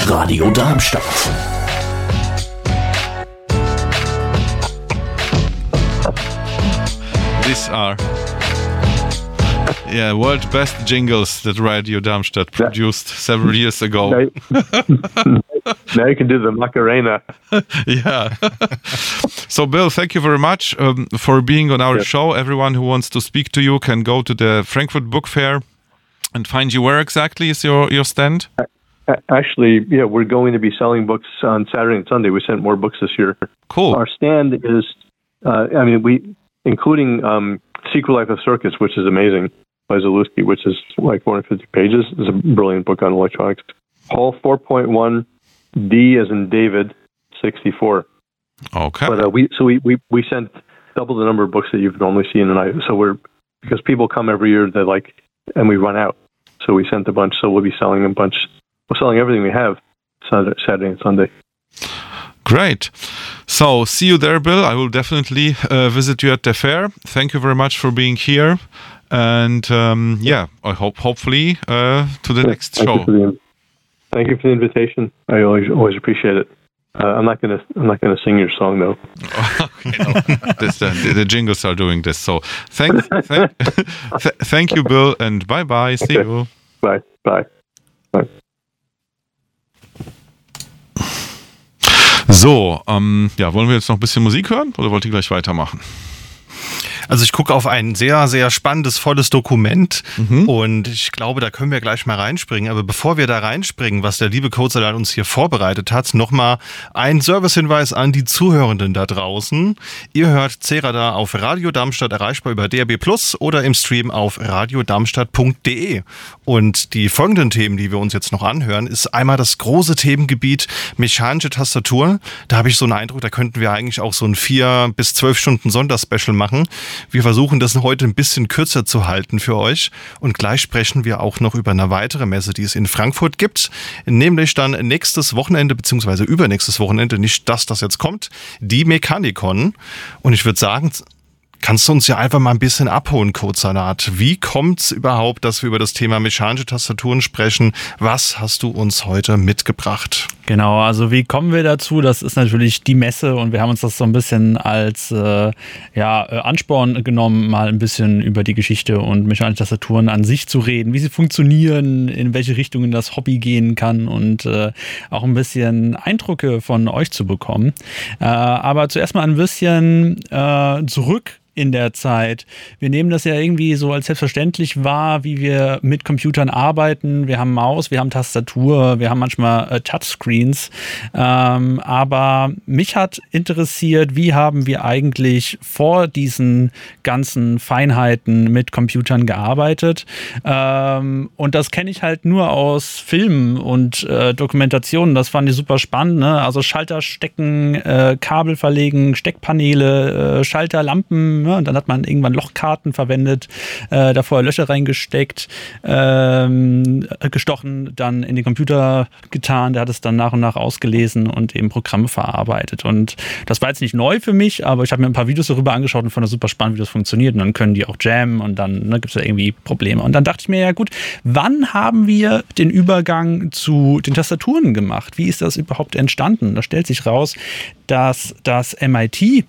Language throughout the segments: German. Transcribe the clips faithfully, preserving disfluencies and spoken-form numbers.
Radio Darmstadt. These are yeah world best jingles that Radio Darmstadt produced several years ago. Now, now you can do the Macarena. Yeah. So, Bill, thank you very much um, for being on our yeah. show. Everyone who wants to speak to you can go to the Frankfurt Book Fair and find you. Where exactly is your, your stand? Actually, yeah, we're going to be selling books on Saturday and Sunday. We sent more books this year. Cool. Our stand is, uh, I mean, we, including um, Secret Life of Circus, which is amazing, by Zalewski, which is like four hundred fifty pages. It's a brilliant book on electronics. Hall four point one, D as in David, sixty-four. Okay. But uh, we so we, we, we sent double the number of books that you've normally seen, and I so we're because people come every year that like, and we run out, so we sent a bunch. So we'll be selling a bunch. We're selling everything we have Saturday, Saturday and Sunday. Great. So see you there, Bill. I will definitely uh, visit you at the fair. Thank you very much for being here, and um, yeah, I hope hopefully uh, to the yeah, next thank show. You for the, thank you for the invitation. I always always appreciate it. Uh, I'm not gonna. I'm not gonna sing your song though. Okay, no. this, uh, the, the jingles are doing this. So thank, thank, th- thank you, Bill, and bye bye. See okay. you. Bye, bye, bye. So, ähm, ja, wollen wir jetzt noch ein bisschen Musik hören oder wollt ihr gleich weitermachen? Also ich gucke auf ein sehr, sehr spannendes, volles Dokument Mhm. und ich glaube, da können wir gleich mal reinspringen. Aber bevor wir da reinspringen, was der liebe Codesalat uns hier vorbereitet hat, nochmal ein Servicehinweis an die Zuhörenden da draußen. Ihr hört Cerada auf Radio Darmstadt, erreichbar über D A B Plus oder im Stream auf radiodarmstadt punkt de. Und die folgenden Themen, die wir uns jetzt noch anhören, ist einmal das große Themengebiet mechanische Tastatur. Da habe ich so einen Eindruck, da könnten wir eigentlich auch so ein vier bis zwölf Stunden Sonderspecial machen. Wir versuchen das heute ein bisschen kürzer zu halten für euch und gleich sprechen wir auch noch über eine weitere Messe, die es in Frankfurt gibt, nämlich dann nächstes Wochenende beziehungsweise übernächstes Wochenende, nicht das, das jetzt kommt, die Mechanicon. Und ich würde sagen, kannst du uns ja einfach mal ein bisschen abholen, Codesalat. Wie kommt es überhaupt, dass wir über das Thema mechanische Tastaturen sprechen? Was hast du uns heute mitgebracht? Genau, also wie kommen wir dazu? Das ist natürlich die Messe und wir haben uns das so ein bisschen als äh, ja, Ansporn genommen, mal ein bisschen über die Geschichte und mechanische Tastaturen an sich zu reden, wie sie funktionieren, in welche Richtungen das Hobby gehen kann und äh, auch ein bisschen Eindrücke von euch zu bekommen. Äh, aber zuerst mal ein bisschen äh, zurück in der Zeit. Wir nehmen das ja irgendwie so als selbstverständlich wahr, wie wir mit Computern arbeiten. Wir haben Maus, wir haben Tastatur, wir haben manchmal äh, Touchscreens. Ähm, aber mich hat interessiert, wie haben wir eigentlich vor diesen ganzen Feinheiten mit Computern gearbeitet? Ähm, und das kenne ich halt nur aus Filmen und äh, Dokumentationen. Das fand ich super spannend. Ne? Also Schalter stecken, äh, Kabel verlegen, Steckpaneele, äh, Schalterlampen. Und dann hat man irgendwann Lochkarten verwendet, äh, davor Löcher reingesteckt, ähm, gestochen, dann in den Computer getan. Der hat es dann nach und nach ausgelesen und eben Programme verarbeitet. Und das war jetzt nicht neu für mich, aber ich habe mir ein paar Videos darüber angeschaut und fand das super spannend, wie das funktioniert. Und dann können die auch jammen und dann ne, gibt es ja irgendwie Probleme. Und dann dachte ich mir, ja gut, wann haben wir den Übergang zu den Tastaturen gemacht? Wie ist das überhaupt entstanden? Da stellt sich raus, dass das M I T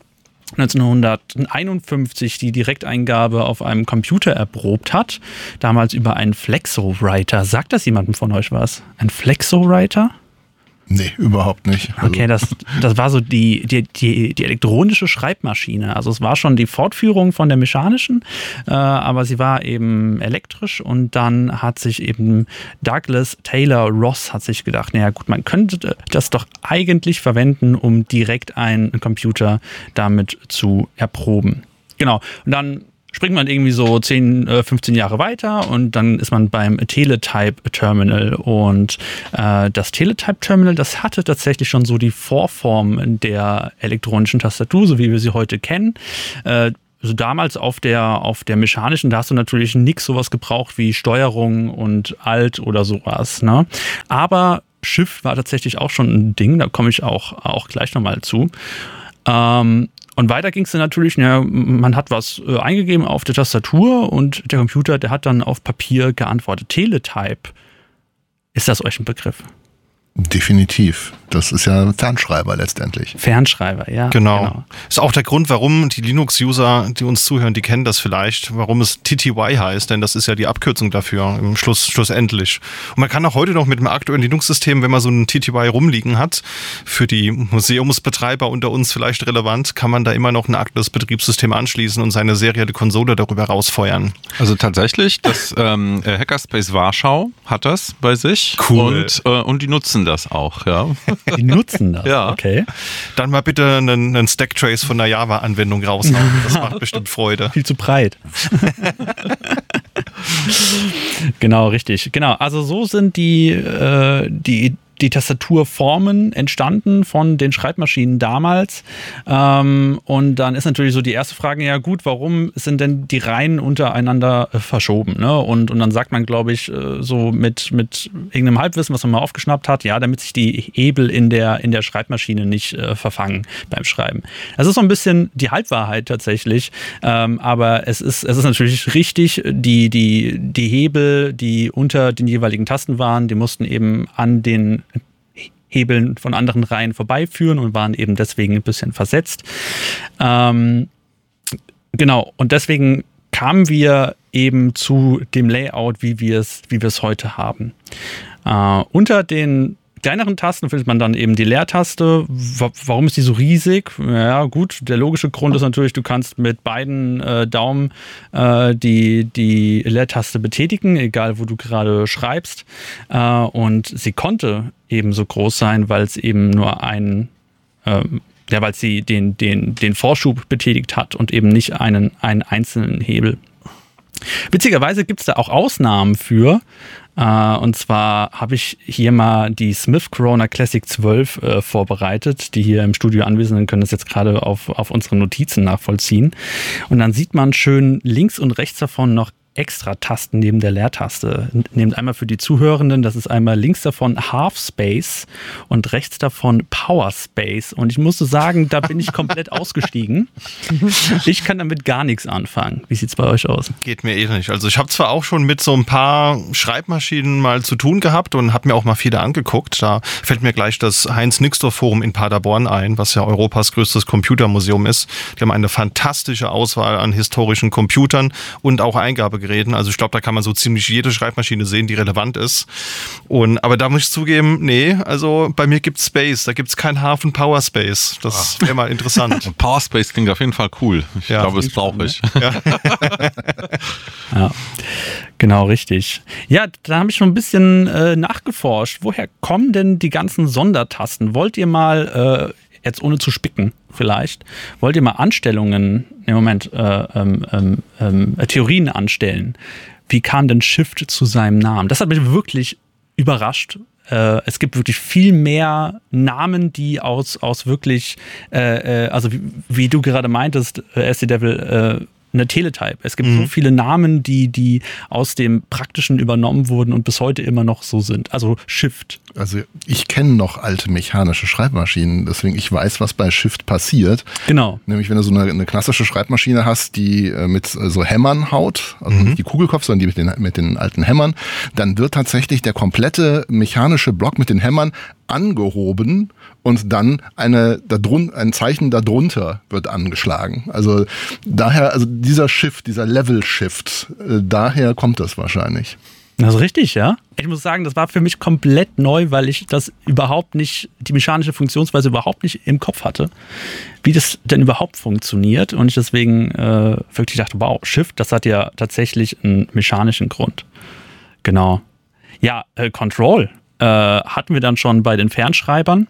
neunzehnhunderteinundfünfzig die Direkteingabe auf einem Computer erprobt hat, damals über einen Flexowriter. Sagt das jemandem von euch was? Ein Flexowriter? Nee, überhaupt nicht. Also okay, das, das war so die, die, die, die elektronische Schreibmaschine. Also es war schon die Fortführung von der mechanischen, äh, aber sie war eben elektrisch und dann hat sich eben Douglas Taylor Ross hat sich gedacht, naja gut, man könnte das doch eigentlich verwenden, um direkt einen Computer damit zu erproben. Genau, und dann springt man irgendwie so zehn, fünfzehn Jahre weiter und dann ist man beim Teletype-Terminal und äh, das Teletype-Terminal, das hatte tatsächlich schon so die Vorform der elektronischen Tastatur, so wie wir sie heute kennen. Äh, also damals auf der, auf der mechanischen, da hast du natürlich nix sowas gebraucht wie Steuerung und Alt oder sowas, ne? Aber Shift war tatsächlich auch schon ein Ding, da komme ich auch, auch gleich nochmal zu. Ähm, Und weiter ging es dann natürlich, ja, man hat was äh, eingegeben auf der Tastatur und der Computer, der hat dann auf Papier geantwortet. Teletype, ist das euch ein Begriff? Definitiv. Das ist ja ein Fernschreiber letztendlich. Fernschreiber, ja. Genau. genau. Ist auch der Grund, warum die Linux-User, die uns zuhören, die kennen das vielleicht, warum es T T Y heißt, denn das ist ja die Abkürzung dafür, im Schluss, schlussendlich. Und man kann auch heute noch mit dem aktuellen Linux-System, wenn man so ein T T Y rumliegen hat, für die Museumsbetreiber unter uns vielleicht relevant, kann man da immer noch ein aktuelles Betriebssystem anschließen und seine serielle Konsole darüber rausfeuern. Also tatsächlich, das ähm, Hackerspace Warschau hat das bei sich. Cool. Und, äh, und die nutzen das auch, ja. Die nutzen das, Ja. okay. Dann mal bitte einen, einen Stacktrace von einer Java-Anwendung raushauen. Das macht bestimmt Freude. Viel zu breit. Genau, richtig. Genau, also so sind die, äh, die, die Tastaturformen entstanden von den Schreibmaschinen damals. Ähm, und dann ist natürlich so die erste Frage, ja gut, warum sind denn die Reihen untereinander äh, verschoben? Ne? Und, und dann sagt man, glaube ich, äh, so mit, mit irgendeinem Halbwissen, was man mal aufgeschnappt hat, ja, damit sich die Hebel in der, in der Schreibmaschine nicht äh, verfangen beim Schreiben. Das ist so ein bisschen die Halbwahrheit tatsächlich, ähm, aber es ist, es ist natürlich richtig, die, die, die Hebel, die unter den jeweiligen Tasten waren, die mussten eben an den Hebeln von anderen Reihen vorbeiführen und waren eben deswegen ein bisschen versetzt. Ähm, genau, und deswegen kamen wir eben zu dem Layout, wie wir es, wie wir es heute haben. Äh, unter den kleineren Tasten findet man dann eben die Leertaste. Warum ist die so riesig? Ja gut, der logische Grund ist natürlich, du kannst mit beiden äh, Daumen äh, die, die Leertaste betätigen, egal wo du gerade schreibst. Äh, und sie konnte eben so groß sein, weil es eben nur einen, ähm, ja, weil sie den, den, den Vorschub betätigt hat und eben nicht einen, einen einzelnen Hebel. Witzigerweise gibt es da auch Ausnahmen für. Uh, und zwar habe ich hier mal die Smith Corona Classic zwölf äh, vorbereitet. Die hier im Studio Anwesenden können das jetzt gerade auf, auf unsere Notizen nachvollziehen. Und dann sieht man schön links und rechts davon noch extra Tasten neben der Leertaste. Nehmt einmal für die Zuhörenden, das ist einmal links davon Half Space und rechts davon Power Space. Und ich musste sagen, da bin ich komplett ausgestiegen. Ich kann damit gar nichts anfangen. Wie sieht es bei euch aus? Geht mir ähnlich. Also ich habe zwar auch schon mit so ein paar Schreibmaschinen mal zu tun gehabt und habe mir auch mal viele angeguckt. Da fällt mir gleich das Heinz-Nixdorf-Forum in Paderborn ein, was ja Europas größtes Computermuseum ist. Die haben eine fantastische Auswahl an historischen Computern und auch Eingabegeräten. Also ich glaube, da kann man so ziemlich jede Schreibmaschine sehen, die relevant ist. Und, aber da muss ich zugeben, nee, also bei mir gibt es Space, da gibt es kein Hafen Power Space. Das wäre mal interessant. Power Space klingt auf jeden Fall cool. Ich Ja, glaube, das brauche ich. Ja. Ja, genau, richtig. Ja, da habe ich schon ein bisschen äh, nachgeforscht. Woher kommen denn die ganzen Sondertasten? Wollt ihr mal, äh, jetzt ohne zu spicken vielleicht, wollt ihr mal Anstellungen, im Moment, äh, ähm, ähm, äh, Theorien anstellen? Wie kam denn Shift zu seinem Namen? Das hat mich wirklich überrascht. Äh, es gibt wirklich viel mehr Namen, die aus, aus wirklich, äh, äh, also wie, wie du gerade meintest, äh, S D Devil, äh, eine Teletype. Es gibt mhm. so viele Namen, die, die aus dem Praktischen übernommen wurden und bis heute immer noch so sind. Also Shift. Also ich kenne noch alte mechanische Schreibmaschinen, deswegen ich weiß, was bei Shift passiert. Genau. Nämlich wenn du so eine, eine klassische Schreibmaschine hast, die äh, mit äh, so Hämmern haut, also Mhm. nicht die Kugelkopf, sondern die mit den, mit den alten Hämmern, dann wird tatsächlich der komplette mechanische Block mit den Hämmern angehoben und dann eine darun, ein Zeichen darunter wird angeschlagen. Also daher, also dieser Shift, dieser Level-Shift, äh, daher kommt das wahrscheinlich. Das ist richtig, ja. Ich muss sagen, das war für mich komplett neu, weil ich das überhaupt nicht, die mechanische Funktionsweise überhaupt nicht im Kopf hatte, wie das denn überhaupt funktioniert. Und ich deswegen äh, wirklich dachte, wow, Shift, das hat ja tatsächlich einen mechanischen Grund. Genau. Ja, äh, Control äh, hatten wir dann schon bei den Fernschreibern.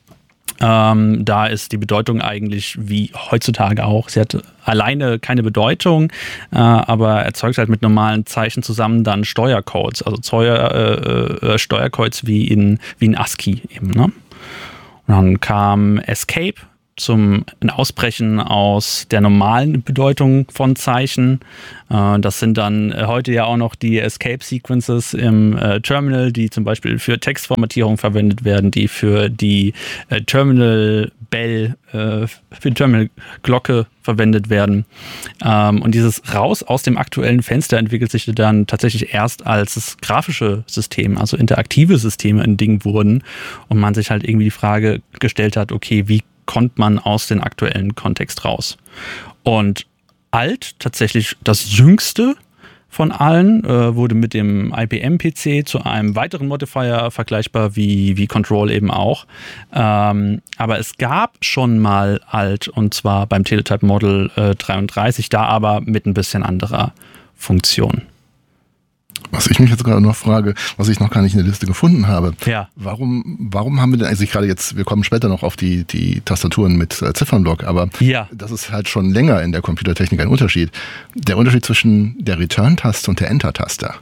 Ähm, da ist die Bedeutung eigentlich wie heutzutage auch. Sie hat alleine keine Bedeutung, äh, aber erzeugt halt mit normalen Zeichen zusammen dann Steuercodes, also Zeuer, äh, äh, Steuercodes wie in, wie in ASCII eben. Ne? Und dann kam Escape zum ein Ausbrechen aus der normalen Bedeutung von Zeichen. Äh, das sind dann äh, heute ja auch noch die Escape-Sequences im äh, Terminal, die zum Beispiel für Textformatierung verwendet werden, die für die äh, Terminal-Bell, äh, für die Terminal-Glocke verwendet werden. Ähm, und dieses Raus aus dem aktuellen Fenster entwickelt sich dann tatsächlich erst, als es grafische Systeme, also interaktive Systeme ein Ding wurden und man sich halt irgendwie die Frage gestellt hat, okay, wie kommt man aus dem aktuellen Kontext raus? Und alt, tatsächlich das jüngste von allen, äh, wurde mit dem I B M-P C zu einem weiteren Modifier vergleichbar wie, wie Control eben auch. Ähm, aber es gab schon mal alt, und zwar beim Teletype Model äh, dreiunddreißig, da aber mit ein bisschen anderer Funktion. Was ich mich jetzt gerade noch frage, was ich noch gar nicht in der Liste gefunden habe. Ja. Warum, warum haben wir denn eigentlich gerade jetzt, wir kommen später noch auf die, die Tastaturen mit äh, Ziffernblock, aber ja. das ist halt schon länger in der Computertechnik ein Unterschied. Der Unterschied zwischen der Return-Taste und der Enter-Taste.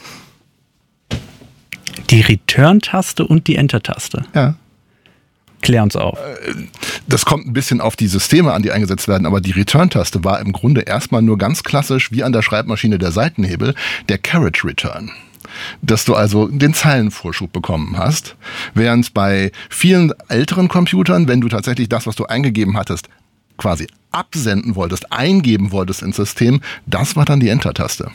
Die Return-Taste und die Enter-Taste? Ja. Klär uns auf. Das kommt ein bisschen auf die Systeme an, die eingesetzt werden, aber die Return-Taste war im Grunde erstmal nur ganz klassisch, wie an der Schreibmaschine der Seitenhebel, der Carriage Return. Dass du also den Zeilenvorschub bekommen hast, während bei vielen älteren Computern, wenn du tatsächlich das, was du eingegeben hattest, quasi absenden wolltest, eingeben wolltest ins System, das war dann die Enter-Taste.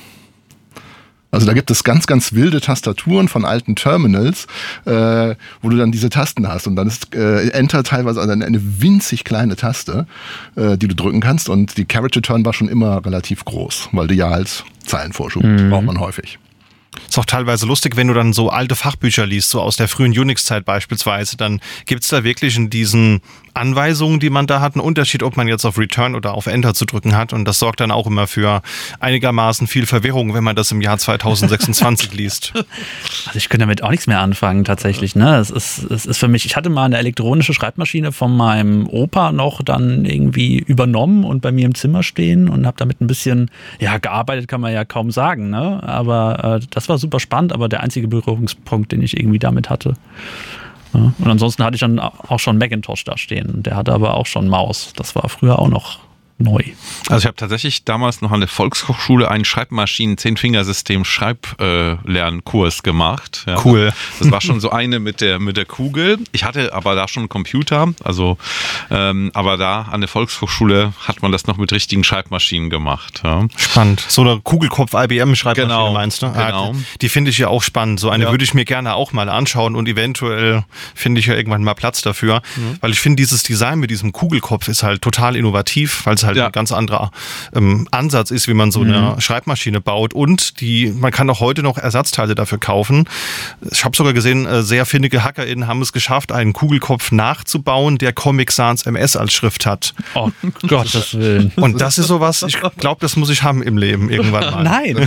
Also da gibt es ganz, ganz wilde Tastaturen von alten Terminals, äh, wo du dann diese Tasten hast. Und dann ist äh, Enter teilweise eine, eine winzig kleine Taste, äh, die du drücken kannst. Und die Carriage Return war schon immer relativ groß, weil du ja als Zeilenvorschub mhm. braucht man häufig. Ist auch teilweise lustig, wenn du dann so alte Fachbücher liest, so aus der frühen Unix-Zeit beispielsweise, dann gibt es da wirklich in diesen Anweisungen, die man da hat, einen Unterschied, ob man jetzt auf Return oder auf Enter zu drücken hat. Und das sorgt dann auch immer für einigermaßen viel Verwirrung, wenn man das im Jahr zweitausendsechsundzwanzig liest. Also ich könnte damit auch nichts mehr anfangen tatsächlich. Ne? Es ist, es ist für mich, ich hatte mal eine elektronische Schreibmaschine von meinem Opa noch dann irgendwie übernommen und bei mir im Zimmer stehen und habe damit ein bisschen, ja, gearbeitet kann man ja kaum sagen, ne? Aber äh, das war super spannend, aber der einzige Berührungspunkt, den ich irgendwie damit hatte. Ja, und ansonsten hatte ich dann auch schon Macintosh da stehen. Der hatte aber auch schon Maus. Das war früher auch noch neu. Also ich habe tatsächlich damals noch an der Volkshochschule einen Schreibmaschinen-Zehn-Fingersystem Schreiblernkurs gemacht. Ja. Cool. Das war schon so eine mit der mit der Kugel. Ich hatte aber da schon einen Computer, also ähm, aber da an der Volkshochschule hat man das noch mit richtigen Schreibmaschinen gemacht. Ja. Spannend. So eine Kugelkopf-I B M-Schreibmaschine genau, meinst du? Genau. Die, die finde ich ja auch spannend. So eine ja. würde ich mir gerne auch mal anschauen und eventuell finde ich ja irgendwann mal Platz dafür. Mhm. Weil ich finde, dieses Design mit diesem Kugelkopf ist halt total innovativ, weil es halt ja. ein ganz anderer ähm, Ansatz ist, wie man so eine mhm. Schreibmaschine baut. Und die, man kann auch heute noch Ersatzteile dafür kaufen. Ich habe sogar gesehen, äh, sehr findige HackerInnen haben es geschafft, einen Kugelkopf nachzubauen, der Comic Sans M S als Schrift hat. Oh Gottes Willen. Und das ist sowas, ich glaube, das muss ich haben im Leben irgendwann mal. Nein.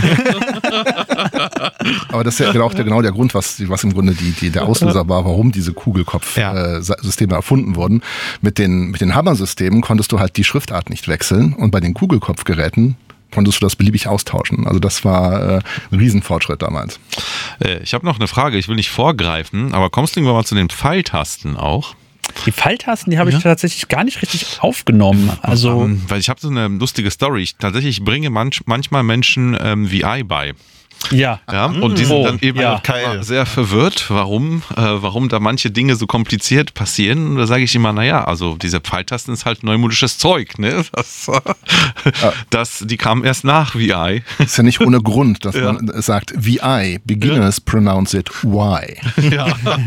Aber das ist ja genau der, genau der Grund, was, was im Grunde die, die, der Auslöser war, warum diese Kugelkopf-Systeme ja. äh, erfunden wurden. Mit den, mit den Hammer-Systemen konntest du halt die Schriftart nicht wechseln und bei den Kugelkopfgeräten konntest du das beliebig austauschen. Also das war äh, ein Riesenfortschritt damals. Ich habe noch eine Frage, ich will nicht vorgreifen, aber kommst du irgendwann mal zu den Pfeiltasten auch? Die Pfeiltasten, die habe ich ja. tatsächlich gar nicht richtig aufgenommen. Also, um, weil ich habe so eine lustige Story. Ich, tatsächlich ich bringe manch, manchmal Menschen ähm, V I bei. Ja. ja. Und die sind oh, dann eben ja. sehr verwirrt, warum, äh, warum da manche Dinge so kompliziert passieren. Und da sage ich immer, naja, also diese Pfeiltasten ist halt neumodisches Zeug, ne? Das, das, die kamen erst nach V I. Ist ja nicht ohne Grund, dass ja. man sagt, V I, beginners ja. pronounce it Y. Ja.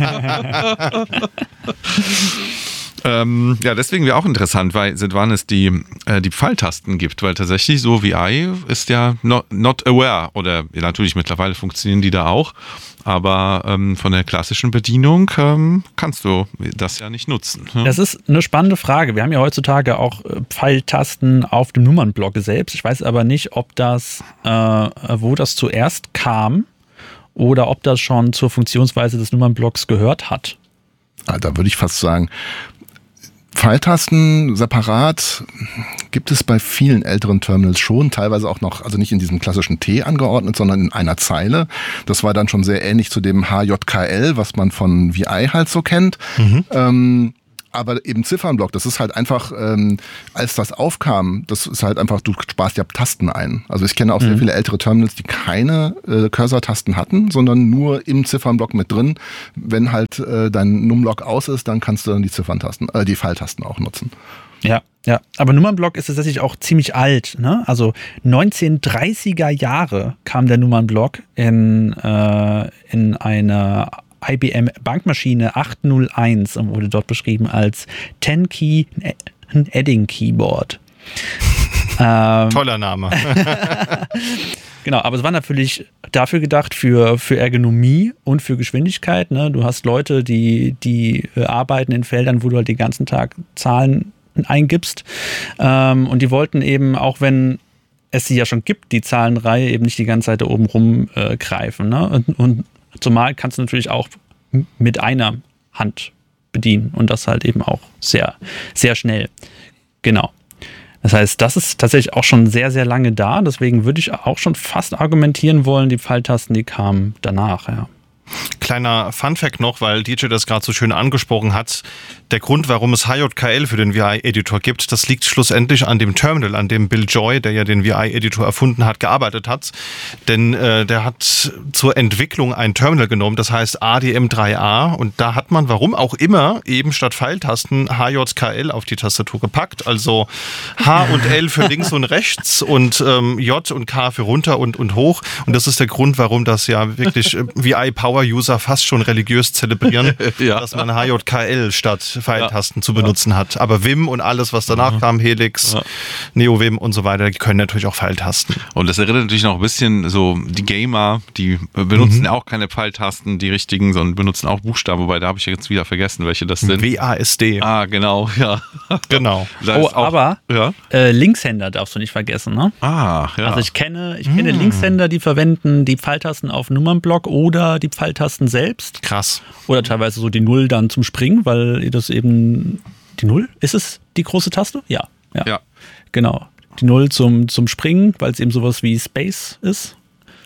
Ähm, ja, deswegen wäre auch interessant, weil seit wann es die, äh, die Pfeiltasten gibt, weil tatsächlich so V I ist ja not, not aware oder ja, natürlich mittlerweile funktionieren die da auch, aber ähm, von der klassischen Bedienung ähm, kannst du das ja nicht nutzen. Ja? Das ist eine spannende Frage. Wir haben ja heutzutage auch Pfeiltasten auf dem Nummernblock selbst. Ich weiß aber nicht, ob das, äh, wo das zuerst kam oder ob das schon zur Funktionsweise des Nummernblocks gehört hat. Da würde ich fast sagen, Pfeiltasten separat gibt es bei vielen älteren Terminals schon, teilweise auch noch, also nicht in diesem klassischen T angeordnet, sondern in einer Zeile. Das war dann schon sehr ähnlich zu dem H J K L, was man von V I halt so kennt. Mhm. Ähm, aber eben Ziffernblock, das ist halt einfach, ähm, als das aufkam, das ist halt einfach, du sparst ja Tasten ein. Also ich kenne auch mhm. sehr viele ältere Terminals, die keine äh, Cursor-Tasten hatten, sondern nur im Ziffernblock mit drin. Wenn halt äh, dein Numlock aus ist, dann kannst du dann die Zifferntasten, äh, die Pfeiltasten auch nutzen. Ja, ja. Aber Nummernblock ist tatsächlich auch ziemlich alt, ne? Also neunzehnhundertdreißiger Jahre kam der Nummernblock in, äh, in einer I B M Bankmaschine achthunderteins und wurde dort beschrieben als ten-Key Adding Keyboard. ähm, Toller Name. Genau, aber es war natürlich dafür gedacht für, für Ergonomie und für Geschwindigkeit. Ne? Du hast Leute, die, die arbeiten in Feldern, wo du halt den ganzen Tag Zahlen eingibst. Ähm, und die wollten eben, auch wenn es sie ja schon gibt, die Zahlenreihe eben nicht die ganze Zeit da oben rum äh, greifen. Ne? Und, und zumal kannst du natürlich auch mit einer Hand bedienen und das halt eben auch sehr, sehr schnell. Genau. Das heißt, das ist tatsächlich auch schon sehr, sehr lange da. Deswegen würde ich auch schon fast argumentieren wollen, die Pfeiltasten, die kamen danach, ja. Kleiner Funfact noch, weil D J das gerade so schön angesprochen hat. Der Grund, warum es H J K L für den V I-Editor gibt, das liegt schlussendlich an dem Terminal, an dem Bill Joy, der ja den V I-Editor erfunden hat, gearbeitet hat. Denn äh, der hat zur Entwicklung ein Terminal genommen, das heißt A D M drei A. Und da hat man, warum auch immer, eben statt Pfeiltasten H J K L auf die Tastatur gepackt. Also H und L für links und rechts und ähm, J und K für runter und, und hoch. Und das ist der Grund, warum das ja wirklich äh, V I-Power-User fast schon religiös zelebrieren, ja. dass man H J K L statt Pfeiltasten ja. zu benutzen ja. hat. Aber Vim und alles, was danach mhm. kam, Helix, ja. NeoVim und so weiter, die können natürlich auch Pfeiltasten. Und das erinnert natürlich noch ein bisschen so die Gamer, die benutzen mhm. auch keine Pfeiltasten, die richtigen, sondern benutzen auch Buchstaben, wobei da habe ich jetzt wieder vergessen, welche das sind. W A S D. Ah, genau, ja. Genau. Oh, auch, aber ja? äh, Linkshänder darfst du nicht vergessen, ne? Ah, ja. Also ich kenne, ich kenne mm. Linkshänder, die verwenden die Pfeiltasten auf Nummernblock oder die Pfeiltasten selbst. Krass. Oder teilweise so die Null dann zum Springen, weil das eben die Null, ist es die große Taste? Ja. Ja. ja. Genau. Die Null zum, zum Springen, weil es eben sowas wie Space ist.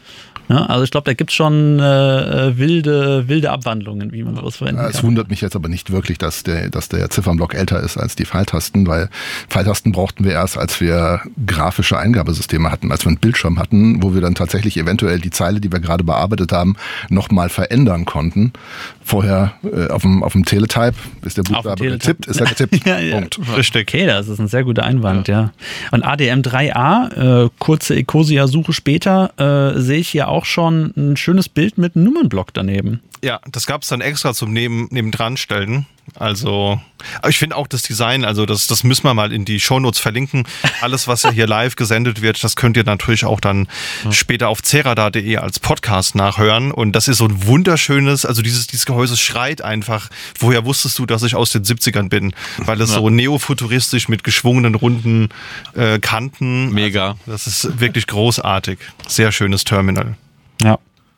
Ja, also ich glaube, da gibt es schon äh, wilde, wilde Abwandlungen, wie man sowas verwenden kann. Es wundert mich jetzt aber nicht wirklich, dass der, dass der Ziffernblock älter ist als die Pfeiltasten, weil Pfeiltasten brauchten wir erst, als wir grafische Eingabesysteme hatten, als wir einen Bildschirm hatten, wo wir dann tatsächlich eventuell die Zeile, die wir gerade bearbeitet haben, nochmal verändern konnten. Vorher äh, auf dem, auf dem Teletype ist der Buchstabe getippt, ist er getippt. ja, ja. Punkt. Richtig. Okay, das ist ein sehr guter Einwand, ja. ja. Und A D M drei A, äh, kurze Ecosia-Suche später, äh, sehe ich hier auch schon ein schönes Bild mit einem Nummernblock daneben. Ja, das gab es dann extra zum Neben, nebendran stellen. Also, aber ich finde auch das Design, also das, das müssen wir mal in die Shownotes verlinken. Alles, was ja hier live gesendet wird, das könnt ihr natürlich auch dann ja. später auf cerada punkt de als Podcast nachhören. Und das ist so ein wunderschönes, also dieses, dieses Gehäuse schreit einfach, woher wusstest du, dass ich aus den siebzigern bin? Weil es ja. so neofuturistisch mit geschwungenen, runden äh, Kanten. Mega. Also, das ist wirklich großartig. Sehr schönes Terminal. Ja.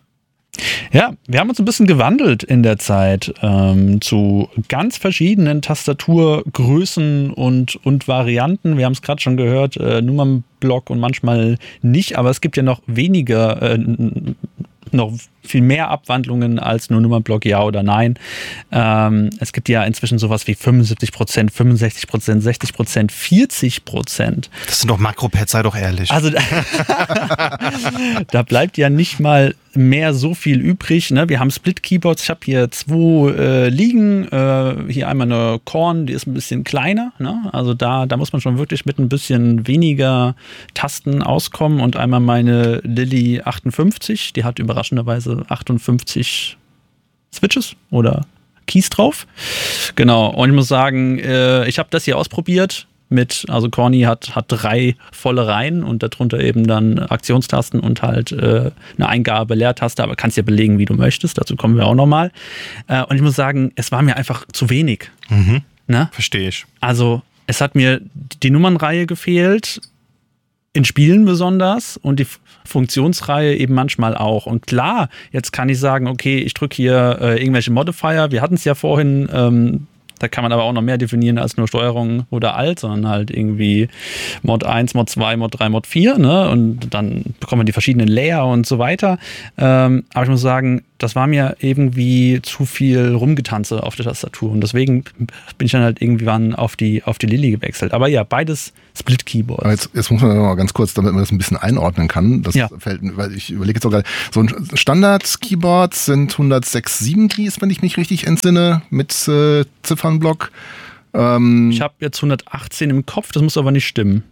Ja, wir haben uns ein bisschen gewandelt in der Zeit ähm, zu ganz verschiedenen Tastaturgrößen und, und Varianten. Wir haben es gerade schon gehört, äh, Nummernblock und manchmal nicht, aber es gibt ja noch weniger, äh, noch viel mehr Abwandlungen als nur Nummernblock ja oder nein. Ähm, es gibt ja inzwischen sowas wie fünfundsiebzig Prozent, fünfundsechzig Prozent, sechzig Prozent, vierzig Prozent. Das sind doch Makropads, sei doch ehrlich. Also da bleibt ja nicht mal mehr so viel übrig. Ne? Wir haben Split-Keyboards. Ich habe hier zwei äh, liegen. Äh, hier einmal eine Korn, die ist ein bisschen kleiner. Ne? Also da, da muss man schon wirklich mit ein bisschen weniger Tasten auskommen. Und einmal meine Lilly achtundfünfzig. Die hat überraschenderweise achtundfünfzig Switches oder Keys drauf. Genau. Und ich muss sagen, äh, ich habe das hier ausprobiert. Mit, also Corny hat, hat drei volle Reihen und darunter eben dann Aktionstasten und halt äh, eine Eingabe, Leertaste, aber kannst ja belegen, wie du möchtest, dazu kommen wir auch nochmal. Äh, und ich muss sagen, es war mir einfach zu wenig. Mhm. Ne? Verstehe ich. Also es hat mir die Nummernreihe gefehlt, in Spielen besonders und die Funktionsreihe eben manchmal auch. Und klar, jetzt kann ich sagen, okay, ich drücke hier äh, irgendwelche Modifier, wir hatten es ja vorhin, ähm, da kann man aber auch noch mehr definieren als nur Steuerung oder Alt, sondern halt irgendwie Mod eins, Mod zwei, Mod drei, Mod vier, ne? Und dann bekommt man die verschiedenen Layer und so weiter. Ähm, aber ich muss sagen, das war mir irgendwie zu viel Rumgetanze auf der Tastatur. Und deswegen bin ich dann halt irgendwann auf die, auf die Lilly gewechselt. Aber ja, beides Split-Keyboards. Jetzt, jetzt muss man mal ganz kurz, damit man das ein bisschen einordnen kann. Das ja. fällt, weil ich überlege jetzt sogar, so ein Standard-Keyboard sind hundertsechs Komma sieben Keys, wenn ich mich richtig entsinne, mit äh, Ziffernblock. Ähm, ich habe jetzt hundertachtzehn im Kopf, das muss aber nicht stimmen.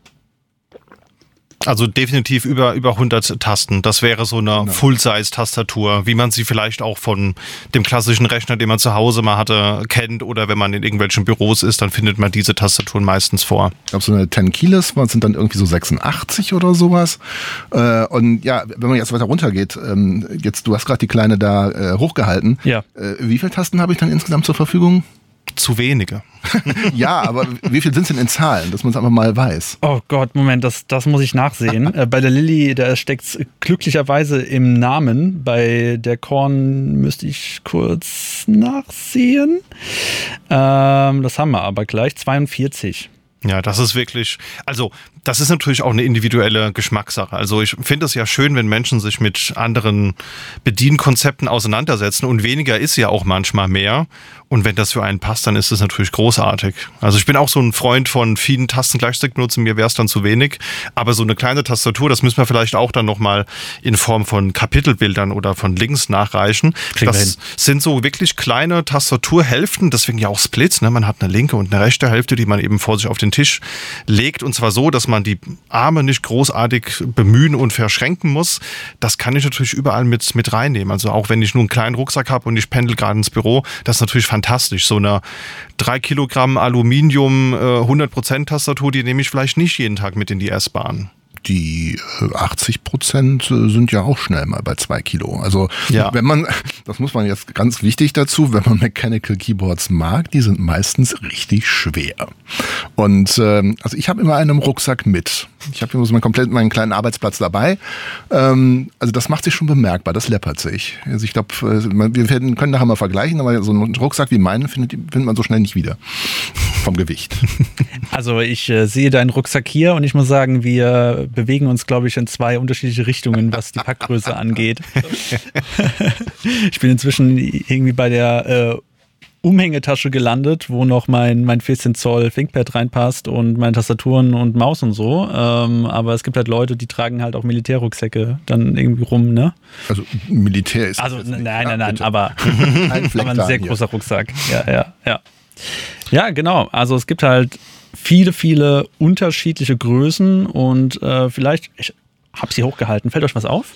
Also definitiv über, über hundert Tasten. Das wäre so eine genau. Full-Size-Tastatur, wie man sie vielleicht auch von dem klassischen Rechner, den man zu Hause mal hatte, kennt. Oder wenn man in irgendwelchen Büros ist, dann findet man diese Tastaturen meistens vor. Ich glaube, so eine zehn Keyless sind dann irgendwie so sechsundachtzig oder sowas. Äh, und ja, wenn man jetzt weiter runtergeht, ähm, jetzt, du hast gerade die Kleine da äh, hochgehalten. Ja. Äh, wie viele Tasten habe ich dann insgesamt zur Verfügung? Zu wenige. Ja, aber wie viel sind es denn in Zahlen, dass man es einfach mal weiß? Oh Gott, Moment, das, das muss ich nachsehen. äh, bei der Lilly, da steckt es glücklicherweise im Namen. Bei der Korn müsste ich kurz nachsehen. Ähm, das haben wir aber gleich, zweiundvierzig. Ja, das ist wirklich, also das ist natürlich auch eine individuelle Geschmackssache. Also ich finde es ja schön, wenn Menschen sich mit anderen Bedienkonzepten auseinandersetzen und weniger ist ja auch manchmal mehr. Und wenn das für einen passt, dann ist es natürlich großartig. Also ich bin auch so ein Freund von vielen Tasten gleichzeitig benutzen, mir wäre es dann zu wenig. Aber so eine kleine Tastatur, das müssen wir vielleicht auch dann nochmal in Form von Kapitelbildern oder von Links nachreichen. Kriegen das sind so wirklich kleine Tastaturhälften, deswegen ja auch Splits. Ne? Man hat eine linke und eine rechte Hälfte, die man eben vor sich auf den Tisch legt. Und zwar so, dass man die Arme nicht großartig bemühen und verschränken muss. Das kann ich natürlich überall mit, mit reinnehmen. Also auch wenn ich nur einen kleinen Rucksack habe und ich pendel gerade ins Büro, das ist natürlich fantastisch. So eine drei Kilogramm Aluminium äh, hundert Prozent Tastatur, die nehme ich vielleicht nicht jeden Tag mit in die S-Bahn. Die achtzig Prozent sind ja auch schnell mal bei zwei Kilo. Also ja. wenn man, das muss man jetzt ganz wichtig dazu, wenn man Mechanical Keyboards mag, die sind meistens richtig schwer. Und ähm, also ich habe immer einen im Rucksack mit. Ich habe immer so meinen komplett meinen kleinen Arbeitsplatz dabei. Ähm, also das macht sich schon bemerkbar, das läppert sich. Also ich glaube, wir werden, können nachher mal vergleichen, aber so einen Rucksack wie meinen findet, findet man so schnell nicht wieder. Vom Gewicht. Also ich äh, sehe deinen Rucksack hier und ich muss sagen, wir bewegen uns, glaube ich, in zwei unterschiedliche Richtungen, was die Packgröße angeht. Ich bin inzwischen irgendwie bei der äh, Umhängetasche gelandet, wo noch mein, mein vierzehn Zoll ThinkPad reinpasst und meine Tastaturen und Maus und so. Ähm, aber es gibt halt Leute, die tragen halt auch Militärrucksäcke dann irgendwie rum, ne? Also Militär ist Also nein, nein, ja, nein, bitte. aber, ein, aber ein sehr großer Rucksack. Ja, ja, ja. Ja, genau. Also es gibt halt viele, viele unterschiedliche Größen und äh, vielleicht, ich habe sie hochgehalten. Fällt euch was auf?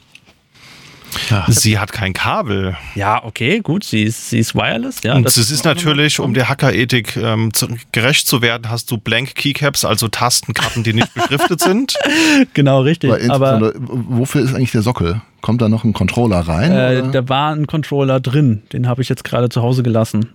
Ja, sie hat kein Kabel. Ja, okay, gut, sie ist, sie ist wireless. Ja, und es ist, ist natürlich, um der Hackerethik ähm, zu, gerecht zu werden, hast du Blank Keycaps, also Tastenkarten, die nicht beschriftet sind. Genau, richtig. Aber, aber wofür ist eigentlich der Sockel? Kommt da noch ein Controller rein? Äh, da war ein Controller drin, den habe ich jetzt gerade zu Hause gelassen.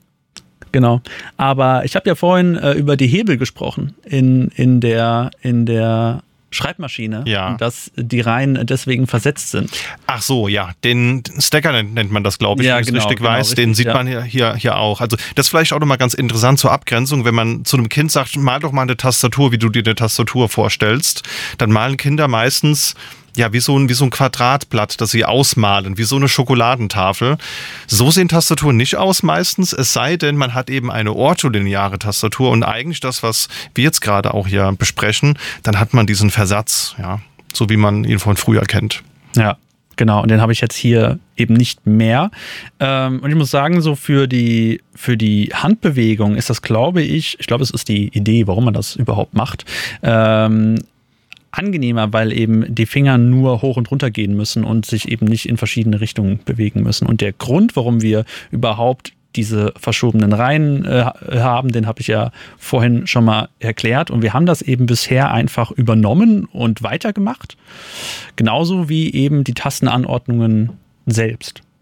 Genau. Aber ich habe ja vorhin äh, über die Hebel gesprochen in, in der, in der Schreibmaschine, ja. dass die Reihen deswegen versetzt sind. Ach so, ja, den Stacker nennt, nennt man das, glaube ich, ja, wenn ich es genau, richtig genau, weiß. richtig, Den sieht ja. man hier, hier, hier auch. Also das ist vielleicht auch nochmal ganz interessant zur Abgrenzung, wenn man zu einem Kind sagt, mal doch mal eine Tastatur, wie du dir eine Tastatur vorstellst, dann malen Kinder meistens ja, wie so ein, wie so ein Quadratblatt, das sie ausmalen, wie so eine Schokoladentafel. So sehen Tastaturen nicht aus meistens, es sei denn, man hat eben eine ortholineare Tastatur und eigentlich das, was wir jetzt gerade auch hier besprechen, dann hat man diesen Versatz, ja, so wie man ihn von früher kennt. Ja, genau, und den habe ich jetzt hier eben nicht mehr. Ähm, und ich muss sagen, so für die, für die Handbewegung ist das, glaube ich, ich glaube, es ist die Idee, warum man das überhaupt macht, ähm, angenehmer, weil eben die Finger nur hoch und runter gehen müssen und sich eben nicht in verschiedene Richtungen bewegen müssen. Und der Grund, warum wir überhaupt diese verschobenen Reihen äh, haben, den habe ich ja vorhin schon mal erklärt. Und wir haben das eben bisher einfach übernommen und weitergemacht. Genauso wie eben die Tastenanordnungen selbst.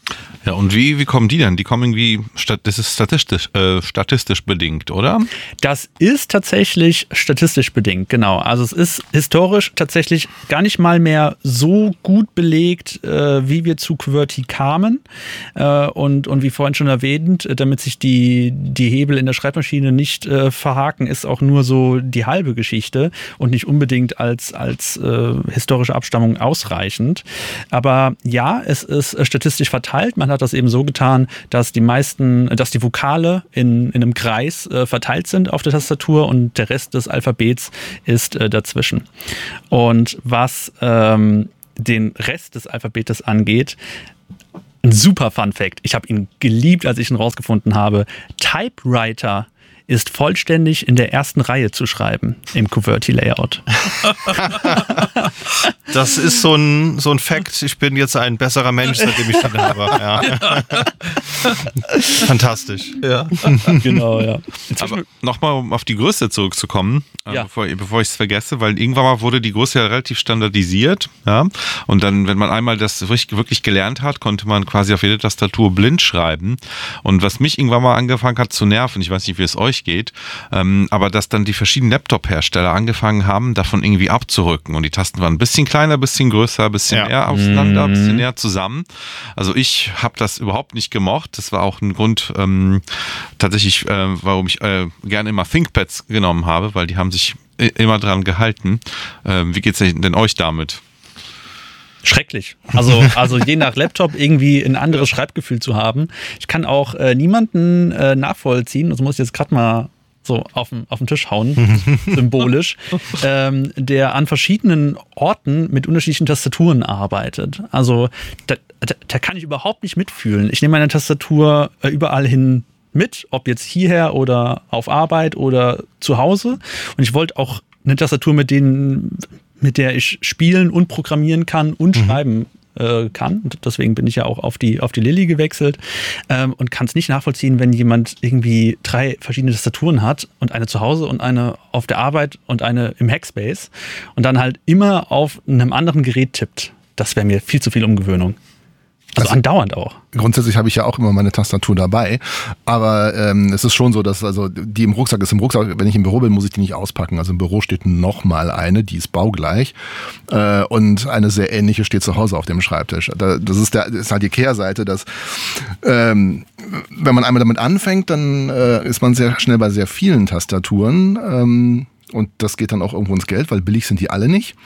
Ja, und wie, wie kommen die denn? Die kommen irgendwie, das ist statistisch, äh, statistisch bedingt, oder? Das ist tatsächlich statistisch bedingt, genau. Also es ist historisch tatsächlich gar nicht mal mehr so gut belegt, äh, wie wir zu QWERTY kamen. Äh, und, und wie vorhin schon erwähnt, damit sich die, die Hebel in der Schreibmaschine nicht äh, verhaken, ist auch nur so die halbe Geschichte und nicht unbedingt als, als äh, historische Abstammung ausreichend. Aber ja, es ist äh, statistisch verteilt. Man hat das eben so getan, dass die meisten, dass die Vokale in, in einem Kreis äh, verteilt sind auf der Tastatur und der Rest des Alphabets ist äh, dazwischen. Und was ähm, den Rest des Alphabetes angeht, ein super Fun Fact. Ich habe ihn geliebt, als ich ihn rausgefunden habe. Typewriter ist vollständig in der ersten Reihe zu schreiben im QWERTY-Layout. Das ist so ein, so ein Fact. Ich bin jetzt ein besserer Mensch, seitdem ich den habe. Ja. Fantastisch. Ja. Genau, ja. Aber nochmal, um auf die Größe zurückzukommen, ja. bevor, bevor ich es vergesse, weil irgendwann mal wurde die Größe ja relativ standardisiert. Ja? Und dann, wenn man einmal das wirklich gelernt hat, konnte man quasi auf jede Tastatur blind schreiben. Und was mich irgendwann mal angefangen hat zu nerven, ich weiß nicht, wie es euch geht, ähm, aber dass dann die verschiedenen Laptop-Hersteller angefangen haben, davon irgendwie abzurücken. Und die Tasten waren ein bisschen kleiner, ein bisschen größer, ein bisschen ja. näher auseinander, ein bisschen näher zusammen. Also ich habe das überhaupt nicht gemocht. Das war auch ein Grund ähm, tatsächlich, äh, warum ich äh, gerne immer ThinkPads genommen habe, weil die haben sich immer dran gehalten. Ähm, wie geht's denn euch damit? Schrecklich. Also, also je nach Laptop irgendwie ein anderes Schreibgefühl zu haben. Ich kann auch äh, niemanden äh, nachvollziehen, das muss ich jetzt gerade mal so auf den, auf den Tisch hauen, symbolisch, ähm, der an verschiedenen Orten mit unterschiedlichen Tastaturen arbeitet. Also da, da, da kann ich überhaupt nicht mitfühlen. Ich nehme meine Tastatur äh, überall hin mit, ob jetzt hierher oder auf Arbeit oder zu Hause. Und ich wollte auch eine Tastatur, mit denen mit der ich spielen und programmieren kann und mhm. schreiben äh, kann. Und deswegen bin ich ja auch auf die, auf die Lilly gewechselt ähm, und kann es nicht nachvollziehen, wenn jemand irgendwie drei verschiedene Tastaturen hat und eine zu Hause und eine auf der Arbeit und eine im Hackspace und dann halt immer auf einem anderen Gerät tippt. Das wäre mir viel zu viel Umgewöhnung. Also, also andauernd auch. Grundsätzlich habe ich ja auch immer meine Tastatur dabei, aber ähm, es ist schon so, dass also die im Rucksack ist. Im Rucksack, wenn ich im Büro bin, muss ich die nicht auspacken. Also im Büro steht nochmal eine, die ist baugleich äh, und eine sehr ähnliche steht zu Hause auf dem Schreibtisch. Das ist, der, das ist halt die Kehrseite, dass ähm, wenn man einmal damit anfängt, dann äh, ist man sehr schnell bei sehr vielen Tastaturen ähm, und das geht dann auch irgendwo ins Geld, weil billig sind die alle nicht.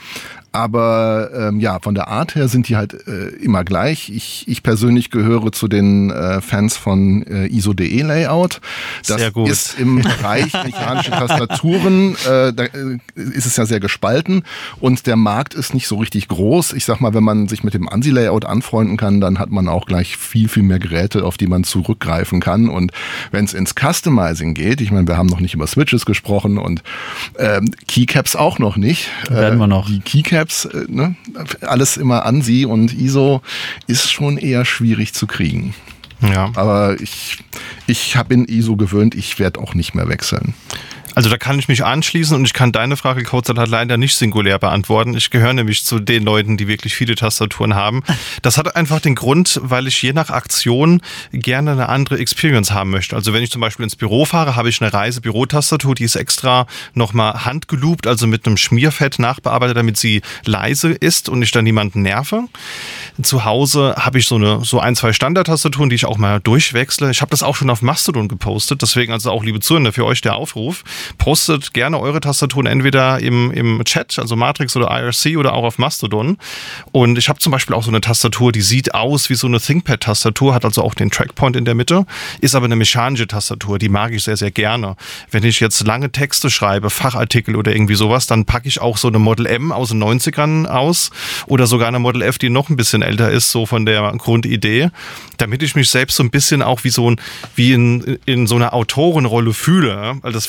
Aber ähm, ja, von der Art her sind die halt äh, immer gleich. Ich, ich persönlich gehöre zu den äh, Fans von äh, I S O punkt de Layout. Das sehr gut. Ist im Bereich mechanische Tastaturen, äh, da äh, ist es ja sehr gespalten und der Markt ist nicht so richtig groß. Ich sag mal, wenn man sich mit dem ANSI Layout anfreunden kann, dann hat man auch gleich viel, viel mehr Geräte, auf die man zurückgreifen kann. Und wenn es ins Customizing geht, ich meine, wir haben noch nicht über Switches gesprochen und ähm, Keycaps auch noch nicht. Werden wir noch. Die Keycaps Ne? Alles immer ANSI und I S O ist schon eher schwierig zu kriegen. Ja. Aber ich, ich habe in I S O gewöhnt, ich werde auch nicht mehr wechseln. Also da kann ich mich anschließen und ich kann deine Frage, CodeSat, leider nicht singulär beantworten. Ich gehöre nämlich zu den Leuten, die wirklich viele Tastaturen haben. Das hat einfach den Grund, weil ich je nach Aktion gerne eine andere Experience haben möchte. Also wenn ich zum Beispiel ins Büro fahre, habe ich eine Reise-Büro-Tastatur, die ist extra nochmal handgeloopt, also mit einem Schmierfett nachbearbeitet, damit sie leise ist und ich dann niemanden nerve. Zu Hause habe ich so eine so ein, zwei Standard-Tastaturen, die ich auch mal durchwechsle. Ich habe das auch schon auf Mastodon gepostet, deswegen also auch, liebe Zuhörer, für euch der Aufruf. Postet gerne eure Tastaturen entweder im, im Chat, also Matrix oder I R C oder auch auf Mastodon. Und ich habe zum Beispiel auch so eine Tastatur, die sieht aus wie so eine ThinkPad-Tastatur, hat also auch den Trackpoint in der Mitte, ist aber eine mechanische Tastatur, die mag ich sehr, sehr gerne. Wenn ich jetzt lange Texte schreibe, Fachartikel oder irgendwie sowas, dann packe ich auch so eine Model M aus den neunzigern aus oder sogar eine Model F, die noch ein bisschen älter ist, so von der Grundidee, damit ich mich selbst so ein bisschen auch wie so ein, wie in, in so einer Autorenrolle fühle. Also das fühlt sich dann für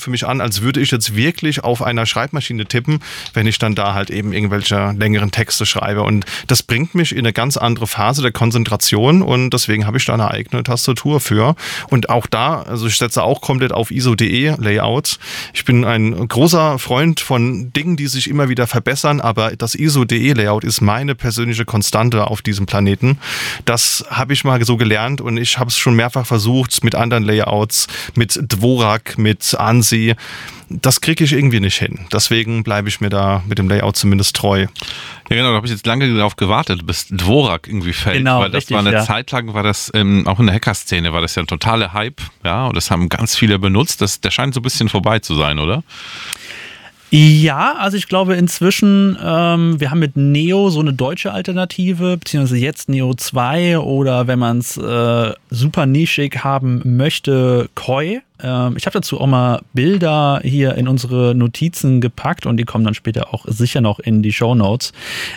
für mich an, als würde ich jetzt wirklich auf einer Schreibmaschine tippen, wenn ich dann da halt eben irgendwelche längeren Texte schreibe. Und das bringt mich in eine ganz andere Phase der Konzentration und deswegen habe ich da eine eigene Tastatur für. Und auch da, also ich setze auch komplett auf I S O punkt D E Layouts. Ich bin ein großer Freund von Dingen, die sich immer wieder verbessern, aber das I S O punkt D E Layout ist meine persönliche Konstante auf diesem Planeten. Das habe ich mal so gelernt und ich habe es schon mehrfach versucht mit anderen Layouts, mit Dvorak, mit ANSI. Das kriege ich irgendwie nicht hin. Deswegen bleibe ich mir da mit dem Layout zumindest treu. Ja genau, da habe ich jetzt lange darauf gewartet, bis Dvorak irgendwie fällt. Genau, weil das richtig, war eine ja. Zeit lang, war das ähm, auch in der Hacker-Szene, war das ja ein totaler Hype. Ja, und das haben ganz viele benutzt. Das, der scheint so ein bisschen vorbei zu sein, oder? Ja, also ich glaube inzwischen, ähm, wir haben mit Neo so eine deutsche Alternative, beziehungsweise jetzt Neo zwei oder wenn man es äh, super nischig haben möchte, Koi. Ähm, ich habe dazu auch mal Bilder hier in unsere Notizen gepackt und die kommen dann später auch sicher noch in die Shownotes.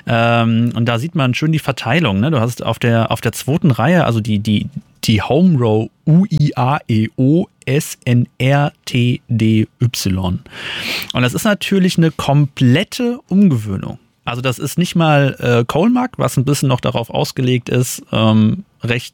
Ähm, und da sieht man schön die Verteilung. Ne? Du hast auf der, auf der zweiten Reihe, also die, die, die Home Row U I A E O S N R T D Y. Und das ist natürlich eine komplette Umgewöhnung. Also das ist nicht mal äh, Colmark, was ein bisschen noch darauf ausgelegt ist, ähm, recht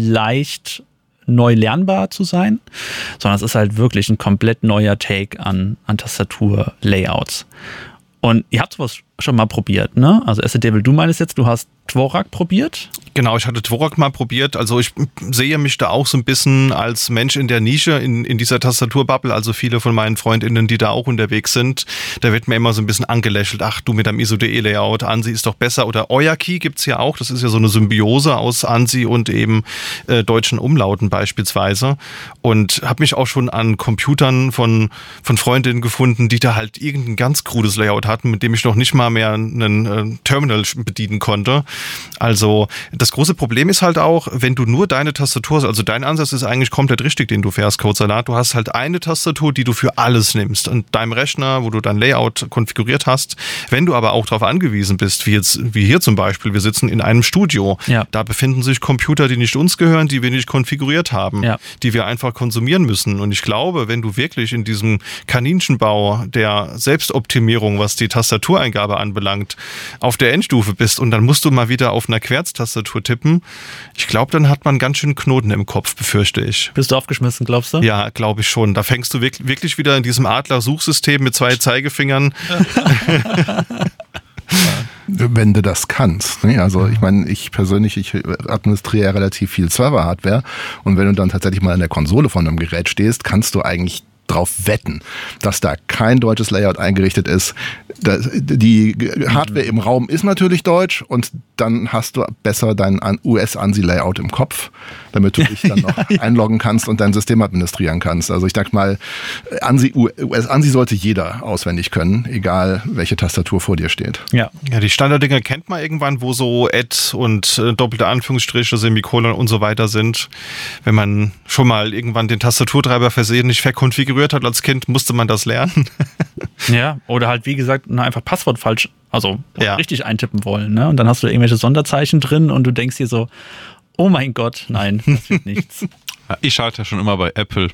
leicht neu lernbar zu sein, sondern es ist halt wirklich ein komplett neuer Take an, an Tastatur-Layouts. Und ihr habt sowas schon mal probiert, ne? Also Acid Devil, du meinst jetzt, du hast Dvorak probiert? Genau, ich hatte Dvorak mal probiert. Also ich sehe mich da auch so ein bisschen als Mensch in der Nische, in, in dieser Tastaturbubble. Also viele von meinen FreundInnen, die da auch unterwegs sind, da wird mir immer so ein bisschen angelächelt. Ach, du mit deinem I S O punkt D E Layout, ANSI ist doch besser. Oder Oyaki gibt's ja auch. Das ist ja so eine Symbiose aus ANSI und eben äh, deutschen Umlauten beispielsweise. Und habe mich auch schon an Computern von, von Freundinnen gefunden, die da halt irgendein ganz krudes Layout hatten, mit dem ich noch nicht mal mehr einen äh, Terminal bedienen konnte. Also das große Problem ist halt auch, wenn du nur deine Tastatur, also dein Ansatz ist eigentlich komplett richtig, den du fährst, CodeSalat. Du hast halt eine Tastatur, die du für alles nimmst. Und deinem Rechner, wo du dein Layout konfiguriert hast, wenn du aber auch darauf angewiesen bist, wie jetzt, wie hier zum Beispiel, wir sitzen in einem Studio, ja. Da befinden sich Computer, die nicht uns gehören, die wir nicht konfiguriert haben, ja. die wir einfach konsumieren müssen. Und ich glaube, wenn du wirklich in diesem Kaninchenbau der Selbstoptimierung, was die Tastatureingabe anbelangt, auf der Endstufe bist und dann musst du mal wieder auf einer Querztastatur tippen, ich glaube, dann hat man ganz schön Knoten im Kopf, befürchte ich. Bist du aufgeschmissen, glaubst du? Ja, glaube ich schon. Da fängst du wirklich wieder in diesem Adler-Suchsystem mit zwei Zeigefingern. Wenn du das kannst. Ne? Also ich meine, ich persönlich, ich administriere relativ viel Server-Hardware und wenn du dann tatsächlich mal an der Konsole von einem Gerät stehst, kannst du eigentlich drauf wetten, dass da kein deutsches Layout eingerichtet ist. Das, die Hardware im Raum ist natürlich deutsch und dann hast du besser dein U S-ANSI-Layout im Kopf, damit du dich dann noch einloggen kannst und dein System administrieren kannst. Also ich denke mal, ANSI, U S-ANSI sollte jeder auswendig können, egal welche Tastatur vor dir steht. Ja, ja, die Standarddinger kennt man irgendwann, wo so Add und äh, doppelte Anführungsstriche, Semikolon und so weiter sind. Wenn man schon mal irgendwann den Tastaturdreiber versehentlich verkonfiguriert hat als Kind, musste man das lernen. Ja, oder halt wie gesagt, na, einfach Passwort falsch, also ja. richtig eintippen wollen, ne? Und dann hast du irgendwelche Sonderzeichen drin und du denkst dir so, oh mein Gott, nein, das wird nichts. Ich schalte ja schon immer bei Apple.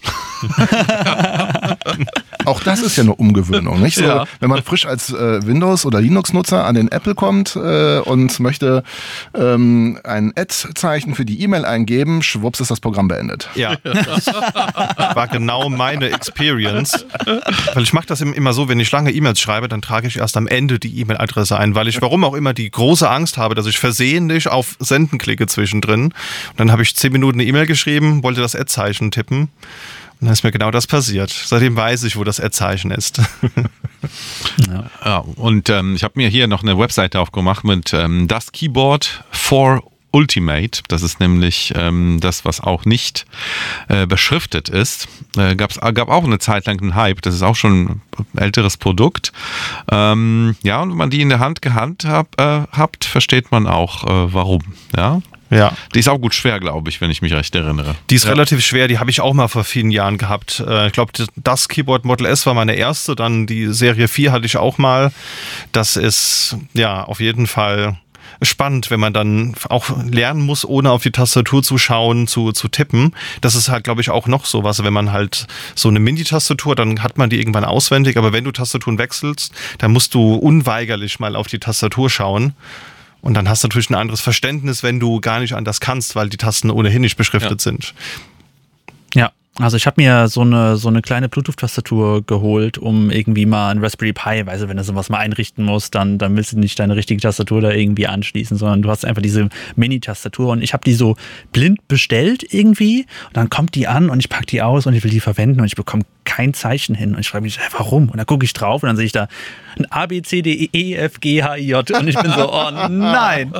Auch das ist ja eine Umgewöhnung, nicht? So, Ja. wenn man frisch als äh, Windows- oder Linux-Nutzer an den Apple kommt äh, und möchte ähm, ein Add-Zeichen für die E-Mail eingeben, schwupps ist das Programm beendet. Ja, das war genau meine Experience. Weil ich mache das immer so, wenn ich lange E-Mails schreibe, dann trage ich erst am Ende die E-Mail-Adresse ein, weil ich warum auch immer die große Angst habe, dass ich versehentlich auf Senden klicke zwischendrin. Und dann habe ich zehn Minuten eine E-Mail geschrieben, wollte das Ad-Zeichen tippen. Und dann ist mir genau das passiert. Seitdem weiß ich, wo das Ad-Zeichen ist. Ja, ja und ähm, ich habe mir hier noch eine Webseite aufgemacht mit ähm, das Keyboard for Ultimate. Das ist nämlich ähm, das, was auch nicht äh, beschriftet ist. Äh, gab's, gab auch eine Zeit lang einen Hype. Das ist auch schon ein älteres Produkt. Ähm, ja, und wenn man die in der Hand gehandhabt äh, habt, versteht man auch, äh, warum. Ja. Ja. Die ist auch gut schwer, glaube ich, wenn ich mich recht erinnere. Die ist ja. relativ schwer, die habe ich auch mal vor vielen Jahren gehabt. Ich glaube, das Keyboard Model S war meine erste, dann die Serie vier hatte ich auch mal. Das ist ja auf jeden Fall spannend, wenn man dann auch lernen muss, ohne auf die Tastatur zu schauen, zu, zu tippen. Das ist halt, glaube ich, auch noch sowas, wenn man halt so eine Mini-Tastatur, dann hat man die irgendwann auswendig, aber wenn du Tastaturen wechselst, dann musst du unweigerlich mal auf die Tastatur schauen. Und dann hast du natürlich ein anderes Verständnis, wenn du gar nicht anders kannst, weil die Tasten ohnehin nicht beschriftet ja. sind. Ja. Also ich habe mir so eine so eine kleine Bluetooth-Tastatur geholt, um irgendwie mal ein Raspberry Pi, weißt du, wenn du sowas mal einrichten musst, dann, dann willst du nicht deine richtige Tastatur da irgendwie anschließen, sondern du hast einfach diese Mini-Tastatur und ich habe die so blind bestellt irgendwie und dann kommt die an und ich packe die aus und ich will die verwenden und ich bekomme kein Zeichen hin und ich frage mich, hey, warum? Und dann gucke ich drauf und dann sehe ich da ein A, B, C, D, E, F, G, H, I, J und ich bin so, oh nein.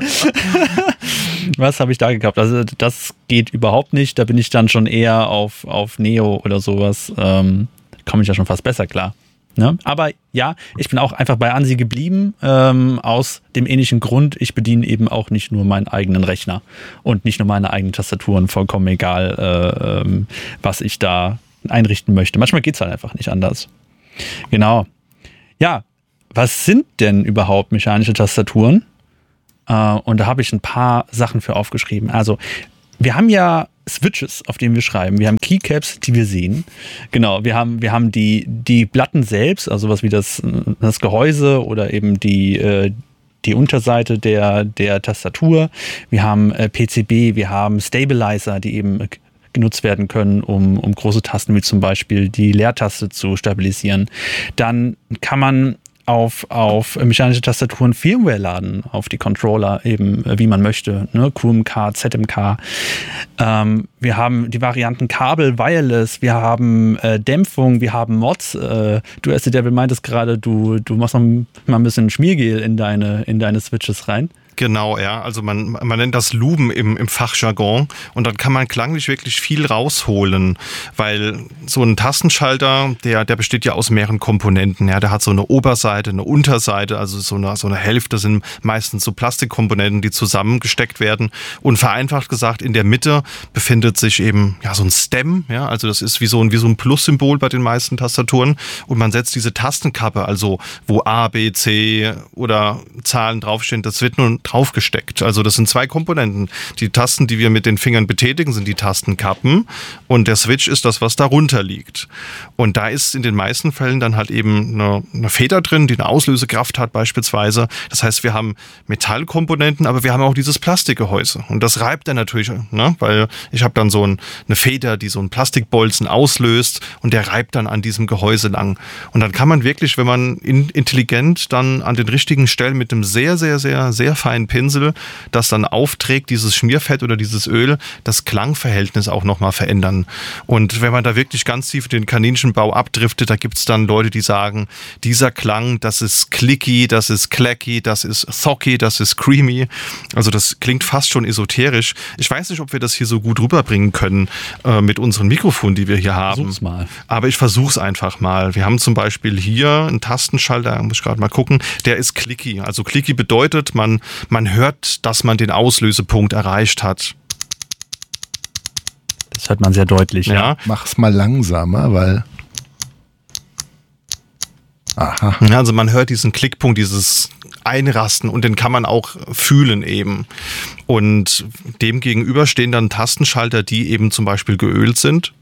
Was habe ich da gekauft? Also das geht überhaupt nicht, da bin ich dann schon eher auf, auf Neo oder sowas, ähm, komme ich ja schon fast besser klar. Ne? Aber ja, ich bin auch einfach bei ANSI geblieben, ähm, aus dem ähnlichen Grund, ich bediene eben auch nicht nur meinen eigenen Rechner und nicht nur meine eigenen Tastaturen, vollkommen egal, äh, ähm, was ich da einrichten möchte. Manchmal geht es halt einfach nicht anders. Genau. Ja, was sind denn überhaupt mechanische Tastaturen? Äh, und da habe ich ein paar Sachen für aufgeschrieben. Also, wir haben ja Switches, auf denen wir schreiben. Wir haben Keycaps, die wir sehen. Genau, wir haben, wir haben die, die Platten selbst, also was wie das, das Gehäuse oder eben die, äh, die Unterseite der, der Tastatur. Wir haben äh, P C B, wir haben Stabilizer, die eben äh, genutzt werden können, um, um große Tasten wie zum Beispiel die Leertaste zu stabilisieren. Dann kann man auf, auf mechanische Tastaturen Firmware laden, auf die Controller eben, wie man möchte, ne? Q M K, Z M K. Ähm, wir haben die Varianten Kabel, Wireless, wir haben äh, Dämpfung, wir haben Mods. Äh, du, S D Devil, meintest gerade, du, du machst noch mal ein bisschen Schmiergel in deine, in deine Switches rein. Genau, ja. Also man, man nennt das Luben im, im Fachjargon und dann kann man klanglich wirklich viel rausholen, weil so ein Tastenschalter, der, der besteht ja aus mehreren Komponenten. Ja, der hat so eine Oberseite, eine Unterseite, also so eine, so eine Hälfte sind meistens so Plastikkomponenten, die zusammengesteckt werden. Und vereinfacht gesagt, in der Mitte befindet sich eben ja so ein Stem, ja, also das ist wie so ein, wie so ein Plus-Symbol bei den meisten Tastaturen und man setzt diese Tastenkappe, also wo A, B, C oder Zahlen draufstehen, das wird nun draufgesteckt. Also das sind zwei Komponenten. Die Tasten, die wir mit den Fingern betätigen, sind die Tastenkappen und der Switch ist das, was darunter liegt. Und da ist in den meisten Fällen dann halt eben eine, eine Feder drin, die eine Auslösekraft hat beispielsweise. Das heißt, wir haben Metallkomponenten, aber wir haben auch dieses Plastikgehäuse. Und das reibt dann natürlich, ne? Weil ich habe dann so ein, eine Feder, die so einen Plastikbolzen auslöst und der reibt dann an diesem Gehäuse lang. Und dann kann man wirklich, wenn man in, intelligent dann an den richtigen Stellen mit einem sehr, sehr, sehr, sehr feinen Pinsel, das dann aufträgt, dieses Schmierfett oder dieses Öl, das Klangverhältnis auch nochmal verändern. Und wenn man da wirklich ganz tief den Kaninchenbau abdriftet, da gibt es dann Leute, die sagen, dieser Klang, das ist clicky, das ist clacky, das ist thocky, das ist creamy. Also das klingt fast schon esoterisch. Ich weiß nicht, ob wir das hier so gut rüberbringen können äh, mit unseren Mikrofonen, die wir hier haben. Versuch's mal. Aber ich versuch's einfach mal. Wir haben zum Beispiel hier einen Tastenschalter, muss ich gerade mal gucken, der ist clicky. Also clicky bedeutet, man Man hört, dass man den Auslösepunkt erreicht hat. Das hört man sehr deutlich. Ja. Ja. Mach's mal langsamer, weil... Aha. Also man hört diesen Klickpunkt, dieses Einrasten und den kann man auch fühlen eben. Und dem gegenüber stehen dann Tastenschalter, die eben zum Beispiel geölt sind.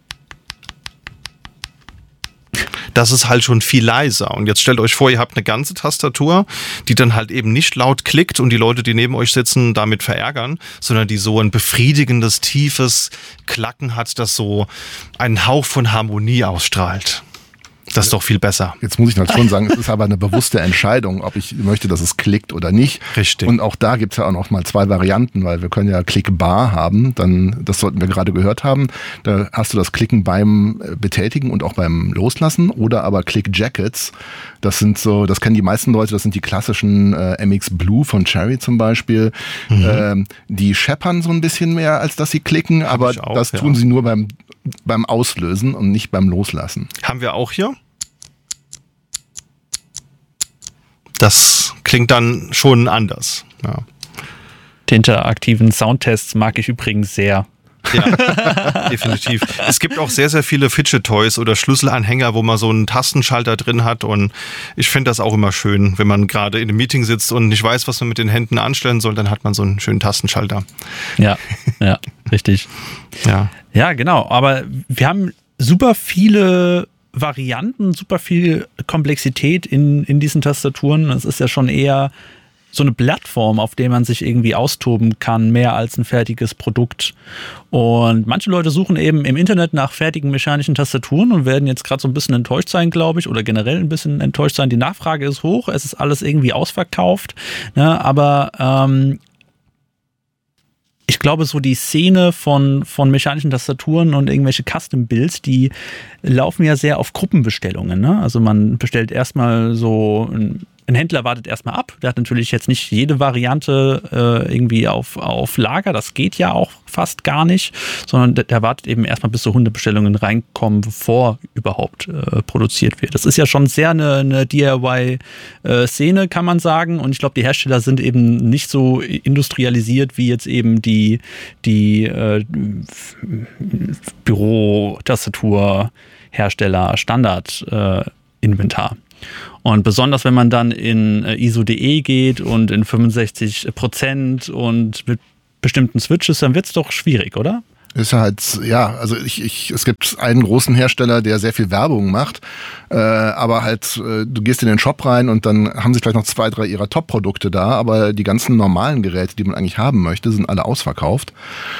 Das ist halt schon viel leiser. Und jetzt stellt euch vor, ihr habt eine ganze Tastatur, die dann halt eben nicht laut klickt und die Leute, die neben euch sitzen, damit verärgern, sondern die so ein befriedigendes, tiefes Klacken hat, das so einen Hauch von Harmonie ausstrahlt. Das ist doch viel besser. Jetzt muss ich halt schon sagen, es ist aber eine bewusste Entscheidung, ob ich möchte, dass es klickt oder nicht. Richtig. Und auch da gibt es ja auch noch mal zwei Varianten, weil wir können ja Klickbar haben, dann, das sollten wir gerade gehört haben, da hast du das Klicken beim Betätigen und auch beim Loslassen oder aber Click-Jackets, das sind so, das kennen die meisten Leute, das sind die klassischen äh, M X Blue von Cherry zum Beispiel, mhm. ähm, die scheppern so ein bisschen mehr, als dass sie klicken, aber auch, das tun ja. sie nur beim beim Auslösen und nicht beim Loslassen. Haben wir auch hier. Das klingt dann schon anders. Ja. Die interaktiven Soundtests mag ich übrigens sehr. Ja, definitiv. Es gibt auch sehr, sehr viele Fidget-Toys oder Schlüsselanhänger, wo man so einen Tastenschalter drin hat und ich finde das auch immer schön, wenn man gerade in einem Meeting sitzt und nicht weiß, was man mit den Händen anstellen soll, dann hat man so einen schönen Tastenschalter. Ja, ja, richtig. Ja. Ja, genau. Aber wir haben super viele Varianten, super viel Komplexität in, in diesen Tastaturen. Es ist ja schon eher so eine Plattform, auf der man sich irgendwie austoben kann, mehr als ein fertiges Produkt. Und manche Leute suchen eben im Internet nach fertigen mechanischen Tastaturen und werden jetzt gerade so ein bisschen enttäuscht sein, glaube ich, oder generell ein bisschen enttäuscht sein. Die Nachfrage ist hoch, es ist alles irgendwie ausverkauft, ne? Aber ähm, ich glaube, so die Szene von, von mechanischen Tastaturen und irgendwelche Custom-Builds, die laufen ja sehr auf Gruppenbestellungen, ne? Also man bestellt erstmal so ein Ein Händler wartet erstmal ab. Der hat natürlich jetzt nicht jede Variante äh, irgendwie auf, auf Lager. Das geht ja auch fast gar nicht, sondern der, der wartet eben erstmal, bis so Hundebestellungen reinkommen, bevor überhaupt äh, produziert wird. Das ist ja schon sehr eine, eine D I Y-Szene, kann man sagen. Und ich glaube, die Hersteller sind eben nicht so industrialisiert wie jetzt eben die, die äh, Büro-Tastatur-Hersteller Standard-Inventar. Äh, Und besonders, wenn man dann in I S O punkt D E geht und in fünfundsechzig Prozent und mit bestimmten Switches, dann wird es doch schwierig, oder? Ist halt, ja, also ich, ich, es gibt einen großen Hersteller, der sehr viel Werbung macht, äh, aber halt, äh, du gehst in den Shop rein und dann haben sie vielleicht noch zwei, drei ihrer Top-Produkte da, aber die ganzen normalen Geräte, die man eigentlich haben möchte, sind alle ausverkauft.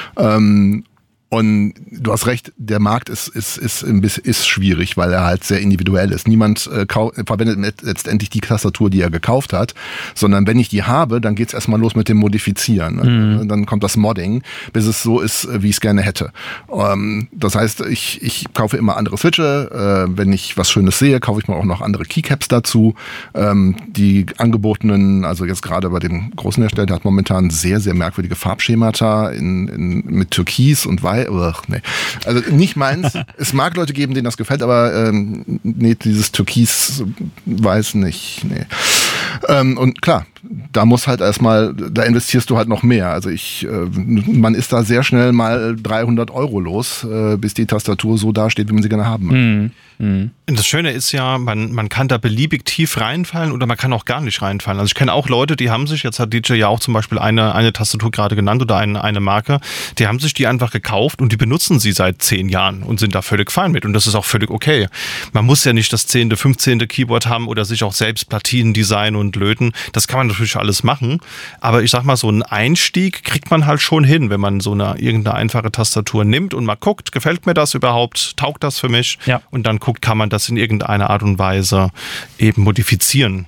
Ähm, Und du hast recht, der Markt ist, ist, ist, ist schwierig, weil er halt sehr individuell ist. Niemand äh, kau- verwendet letztendlich die Tastatur, die er gekauft hat, sondern wenn ich die habe, dann geht's erstmal los mit dem Modifizieren. Mhm. Dann kommt das Modding, bis es so ist, wie ich es gerne hätte. Ähm, das heißt, ich, ich kaufe immer andere Switche. Äh, wenn ich was Schönes sehe, kaufe ich mir auch noch andere Keycaps dazu. Ähm, die angebotenen, also jetzt gerade bei dem großen Hersteller, der hat momentan sehr, sehr merkwürdige Farbschemata in, in, mit Türkis und Weiß. Ach, nee. Also nicht meins. Es mag Leute geben, denen das gefällt, aber ähm, nee, dieses Türkis weiß nicht. Nee. Ähm, und klar, da muss halt erstmal, da investierst du halt noch mehr. Also ich, äh, man ist da sehr schnell mal dreihundert Euro los, äh, bis die Tastatur so dasteht, wie man sie gerne haben möchte. Mhm. Mhm. Das Schöne ist ja, man, man kann da beliebig tief reinfallen oder man kann auch gar nicht reinfallen. Also ich kenne auch Leute, die haben sich, jetzt hat D J ja auch zum Beispiel eine, eine Tastatur gerade genannt oder eine, eine Marke, die haben sich die einfach gekauft und die benutzen sie seit zehn Jahren und sind da völlig fein mit und das ist auch völlig okay. Man muss ja nicht das zehnte, fünfzehnte Keyboard haben oder sich auch selbst Platinen designen und löten. Das kann man natürlich alles machen, aber ich sag mal, so einen Einstieg kriegt man halt schon hin, wenn man so eine irgendeine einfache Tastatur nimmt und mal guckt, gefällt mir das überhaupt, taugt das für mich? Ja. Und dann guckt, kann man das in irgendeiner Art und Weise eben modifizieren.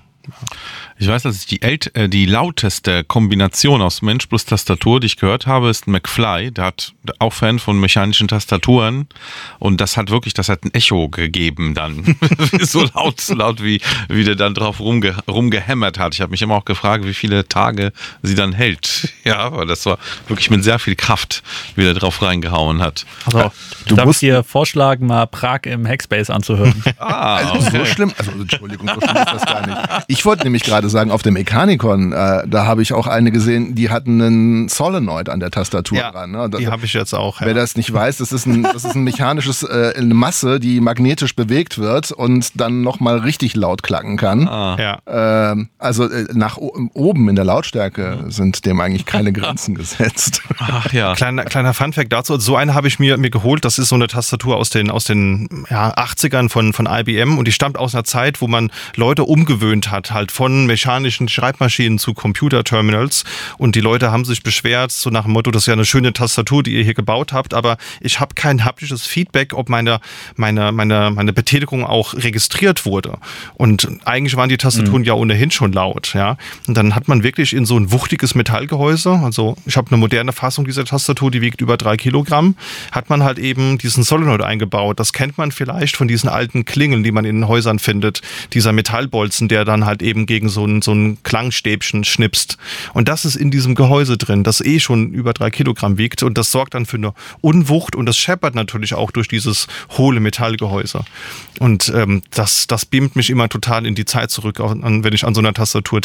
Ich weiß, dass ich die, ält- äh, die lauteste Kombination aus Mensch plus Tastatur, die ich gehört habe, ist McFly. Der hat auch Fan von mechanischen Tastaturen und das hat wirklich, das hat ein Echo gegeben dann. so laut, so laut wie, wie der dann drauf rumge- rumgehämmert hat. Ich habe mich immer auch gefragt, wie viele Tage sie dann hält. Ja, weil das war wirklich mit sehr viel Kraft, wie der drauf reingehauen hat. Also, du darf musst ich dir vorschlagen, mal Prag im Hackspace anzuhören? Ah, Also okay. so schlimm, also Entschuldigung, so schlimm ist das gar nicht. Ich wollte nämlich gerade sagen, auf dem Mechanicon, äh, da habe ich auch eine gesehen, die hatten einen Solenoid an der Tastatur Ja, dran. Ne? Da, die habe ich jetzt auch. Ja. Wer das nicht weiß, das ist ein, das ist ein mechanisches, äh, eine Masse, die magnetisch bewegt wird und dann nochmal richtig laut klacken kann. Ah. Ja. Ähm, also äh, nach o- oben in der Lautstärke sind dem eigentlich keine Grenzen gesetzt. Ach ja. Kleiner, kleiner Funfact dazu, so eine habe ich mir, mir geholt, das ist so eine Tastatur aus den, aus den ja, achtzigern von, von I B M und die stammt aus einer Zeit, wo man Leute umgewöhnt hat, halt von mechanischen Schreibmaschinen zu Computerterminals und die Leute haben sich beschwert, so nach dem Motto, das ist ja eine schöne Tastatur, die ihr hier gebaut habt, aber ich habe kein haptisches Feedback, ob meine, meine, meine, meine Betätigung auch registriert wurde. Und eigentlich waren die Tastaturen mhm. ja ohnehin schon laut, ja. Und dann hat man wirklich in so ein wuchtiges Metallgehäuse, also ich habe eine moderne Fassung dieser Tastatur, die wiegt über drei Kilogramm, hat man halt eben diesen Solenoid eingebaut. Das kennt man vielleicht von diesen alten Klingeln, die man in den Häusern findet. Dieser Metallbolzen, der dann halt eben gegen so ein, so ein Klangstäbchen schnipst. Und das ist in diesem Gehäuse drin, das eh schon über drei Kilogramm wiegt und das sorgt dann für eine Unwucht und das scheppert natürlich auch durch dieses hohle Metallgehäuse. Und ähm, das, das beamt mich immer total in die Zeit zurück, wenn ich an so einer Tastatur tippe.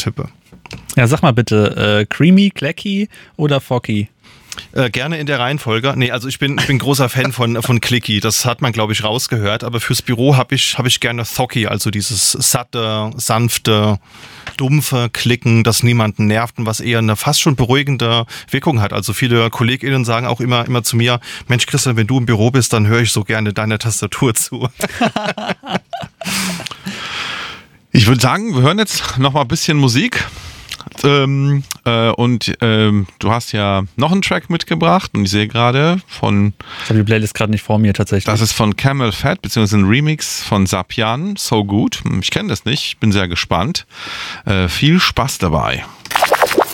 Ja, sag mal bitte, äh, Creamy, Clacky oder Foggy? Äh, gerne in der Reihenfolge. Nee, also ich bin, ich bin großer Fan von, von Clicky. Das hat man, glaube ich, rausgehört. Aber fürs Büro habe ich, hab ich gerne Thocky, also dieses satte, sanfte, dumpfe Klicken, das niemanden nervt und was eher eine fast schon beruhigende Wirkung hat. Also viele KollegInnen sagen auch immer, immer zu mir, Mensch Christian, wenn du im Büro bist, dann höre ich so gerne deiner Tastatur zu. Ich würde sagen, wir hören jetzt noch mal ein bisschen Musik. Ähm, äh, und ähm, du hast ja noch einen Track mitgebracht und ich sehe gerade von... Ich habe die Playlist gerade nicht vor mir tatsächlich. Das ist von Camel Fat, beziehungsweise ein Remix von Sapian, So Good. Ich kenne das nicht, bin sehr gespannt. Äh, viel Spaß dabei.